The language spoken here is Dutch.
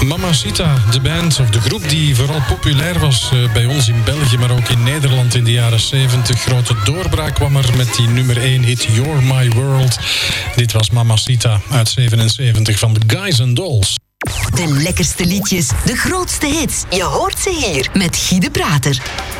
Mamacita, de band of de groep die vooral populair was bij ons in België, maar ook in Nederland in de jaren 70. Grote doorbraak kwam er met die nummer 1 hit You're My World. Dit was Mamacita uit 77 van de Guys and Dolls. De lekkerste liedjes, de grootste hits. Je hoort ze hier met Guy de Prater.